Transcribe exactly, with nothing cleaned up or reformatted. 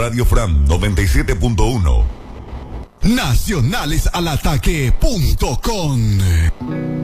Radio Fran noventa y siete punto uno. Nacionales al ataque punto com